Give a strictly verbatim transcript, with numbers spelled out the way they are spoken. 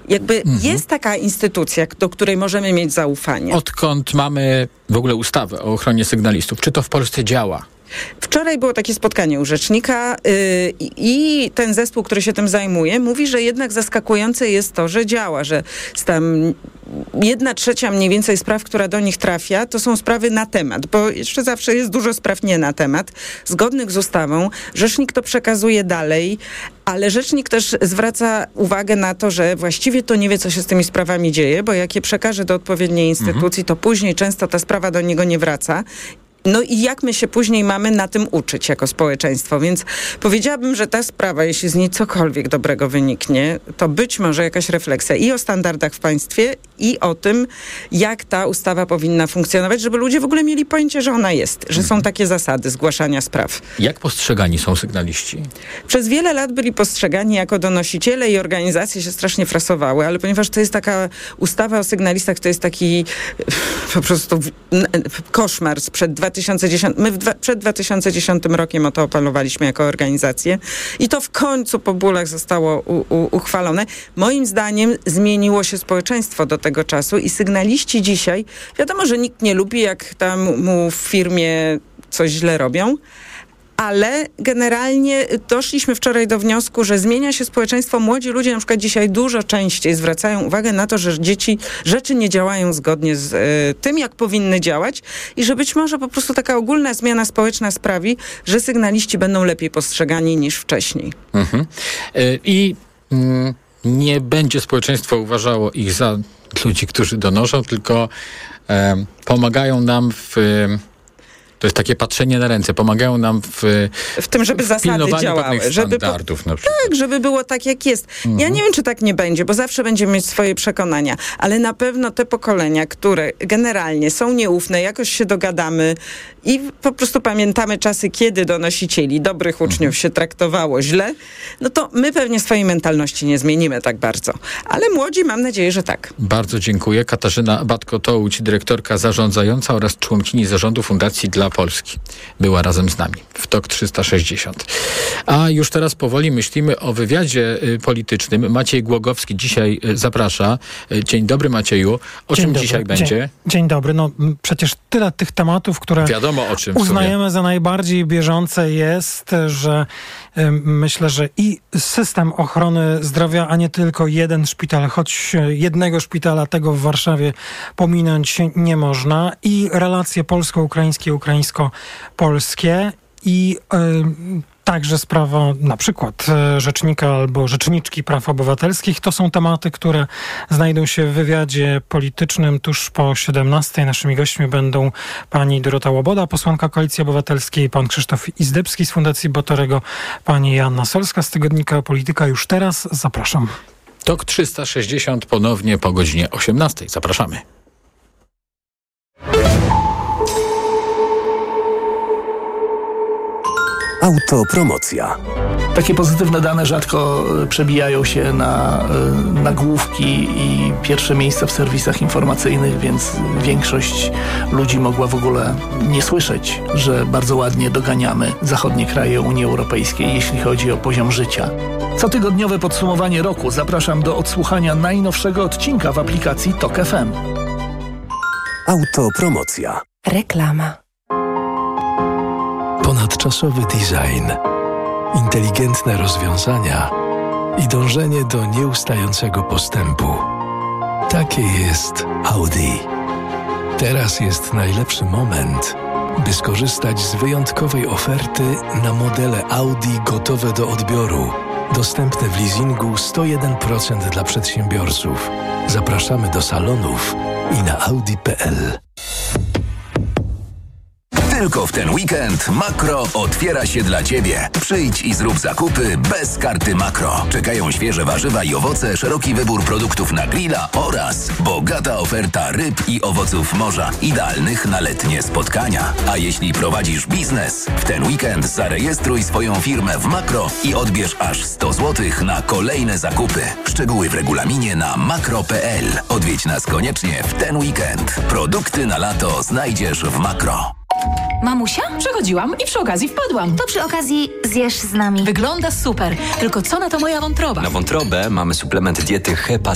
Jakby mhm. jest taka instytucja, do której możemy mieć zaufanie. Odkąd mamy w ogóle ustawę o ochronie sygnalistów? Czy to w Polsce działa? Wczoraj było takie spotkanie u rzecznika yy, i ten zespół, który się tym zajmuje, mówi, że jednak zaskakujące jest to, że działa, że tam jedna trzecia mniej więcej spraw, która do nich trafia, to są sprawy na temat, bo jeszcze zawsze jest dużo spraw nie na temat, zgodnych z ustawą. Rzecznik to przekazuje dalej, ale rzecznik też zwraca uwagę na to, że właściwie to nie wie, co się z tymi sprawami dzieje, bo jak je przekaże do odpowiedniej instytucji, mhm. to później często ta sprawa do niego nie wraca. No i jak my się później mamy na tym uczyć jako społeczeństwo? Więc powiedziałabym, że ta sprawa, jeśli z niej cokolwiek dobrego wyniknie, to być może jakaś refleksja i o standardach w państwie, i o tym, jak ta ustawa powinna funkcjonować, żeby ludzie w ogóle mieli pojęcie, że ona jest, że są takie zasady zgłaszania spraw. Jak postrzegani są sygnaliści? Przez wiele lat byli postrzegani jako donosiciele i organizacje się strasznie frasowały, ale ponieważ to jest taka ustawa o sygnalistach, to jest taki po prostu koszmar sprzed dwa tysiące dziesiątego. My w dwa, przed dwa tysiące dziesiątym rokiem o to apelowaliśmy jako organizację i to w końcu po bólach zostało u, u, uchwalone. Moim zdaniem zmieniło się społeczeństwo do tego czasu i sygnaliści dzisiaj, wiadomo, że nikt nie lubi, jak tam mu w firmie coś źle robią, ale generalnie doszliśmy wczoraj do wniosku, że zmienia się społeczeństwo. Młodzi ludzie na przykład dzisiaj dużo częściej zwracają uwagę na to, że dzieci, rzeczy nie działają zgodnie z y, tym, jak powinny działać i że być może po prostu taka ogólna zmiana społeczna sprawi, że sygnaliści będą lepiej postrzegani niż wcześniej. Mhm. Y- I mm, nie będzie społeczeństwo uważało ich za ludzi, którzy donoszą, tylko y, pomagają nam w... Y, To jest takie patrzenie na ręce. Pomagają nam w W tym, żeby zasady działały. Żeby po, na tak, żeby było tak, jak jest. Mhm. Ja nie wiem, czy tak nie będzie, bo zawsze będziemy mieć swoje przekonania, ale na pewno te pokolenia, które generalnie są nieufne, jakoś się dogadamy i po prostu pamiętamy czasy, kiedy donosicieli, dobrych uczniów mhm. się traktowało źle, no to my pewnie swojej mentalności nie zmienimy tak bardzo. Ale młodzi, mam nadzieję, że tak. Bardzo dziękuję. Katarzyna Batko-Tołuć, dyrektorka zarządzająca oraz członkini zarządu Fundacji dla Polski. Była razem z nami w Tok trzysta sześćdziesiąt. A już teraz powoli myślimy o wywiadzie y, politycznym. Maciej Głogowski dzisiaj y, zaprasza. Y, dzień dobry, Macieju. O dzień czym dobry. dzisiaj dzień, będzie? Dzień dobry. No przecież tyle tych tematów, które Wiadomo o czym uznajemy za najbardziej bieżące jest, że y, myślę, że i system ochrony zdrowia, a nie tylko jeden szpital, choć jednego szpitala tego w Warszawie pominąć nie można, i relacje polsko-ukraińskie, ukraińsko-polskie i y, także sprawa na przykład rzecznika albo rzeczniczki praw obywatelskich. To są tematy, które znajdą się w wywiadzie politycznym tuż po siedemnastej. Naszymi gośćmi będą pani Dorota Łoboda, posłanka Koalicji Obywatelskiej, pan Krzysztof Izdebski z Fundacji Batorego, pani Joanna Solska z tygodnika Polityka. Już teraz zapraszam. Tok trzysta sześćdziesiąt ponownie po godzinie osiemnastej. Zapraszamy. Autopromocja. Takie pozytywne dane rzadko przebijają się na nagłówki i pierwsze miejsca w serwisach informacyjnych, więc większość ludzi mogła w ogóle nie słyszeć, że bardzo ładnie doganiamy zachodnie kraje Unii Europejskiej, jeśli chodzi o poziom życia. Cotygodniowe podsumowanie roku zapraszam do odsłuchania najnowszego odcinka w aplikacji Tok F M. Autopromocja. Reklama. Ponadczasowy design, inteligentne rozwiązania i dążenie do nieustającego postępu. Takie jest Audi. Teraz jest najlepszy moment, by skorzystać z wyjątkowej oferty na modele Audi gotowe do odbioru. Dostępne w leasingu sto jeden procent dla przedsiębiorców. Zapraszamy do salonów i na audi kropka p l. Tylko w ten weekend Makro otwiera się dla Ciebie. Przyjdź i zrób zakupy bez karty Makro. Czekają świeże warzywa i owoce, szeroki wybór produktów na grilla oraz bogata oferta ryb i owoców morza, idealnych na letnie spotkania. A jeśli prowadzisz biznes, w ten weekend zarejestruj swoją firmę w Makro i odbierz aż sto złotych na kolejne zakupy. Szczegóły w regulaminie na makro kropka p l. Odwiedź nas koniecznie w ten weekend. Produkty na lato znajdziesz w Makro. Mamusia? Przechodziłam i przy okazji wpadłam. To przy okazji zjesz z nami. Wygląda super, tylko co na to moja wątroba? Na wątrobę mamy suplement diety Hepa